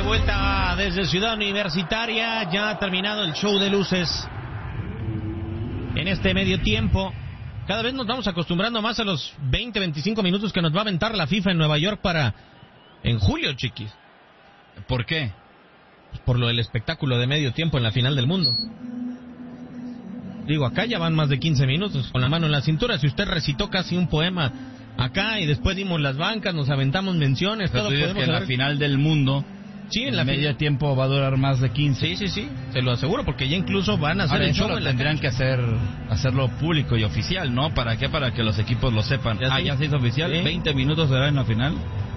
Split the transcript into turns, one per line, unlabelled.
vuelta desde Ciudad Universitaria. Ya ha terminado el show de luces en este medio tiempo. Cada vez nos vamos acostumbrando más a los 20-25 minutos que nos va a aventar la FIFA en Nueva York en julio, chiquis.
¿Por qué?
Por lo del espectáculo de medio tiempo en la final del mundo. Digo, acá ya van más de 15 minutos con la mano en la cintura. Si usted recitó casi un poema acá y después dimos las bancas, nos aventamos menciones,
pero
todo
tú dices
podemos
que en la final del mundo,
sí, en
el
la
medio tiempo va a durar más de 15.
Sí, se lo aseguro, porque ya incluso van a hacer
ahora,
el
eso
show.
lo tendrían que hacerlo público y oficial, ¿no? ¿Para qué? Para que los equipos lo sepan.
¿Ya
ya se hizo oficial.
¿Sí?
20 minutos será en la final.